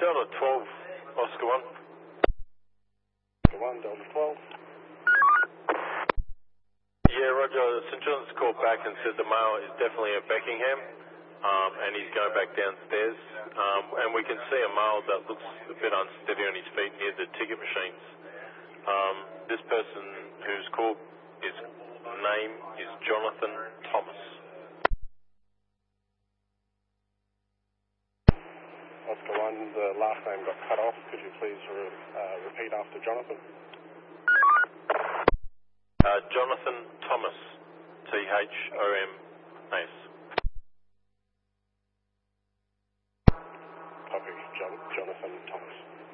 Delta 12, Oscar 1. Oscar 1, Delta 12. Yeah, Roger. St John's called back and said the male is definitely at Beckingham, and he's going back downstairs. And we can see a male that looks a bit unsteady on his feet near the ticket machines. This person who's called, his name is Jonathan Thomas. Oscar 1, the last name got cut off. Could you please repeat after Jonathan? Jonathan Thomas, Thomas.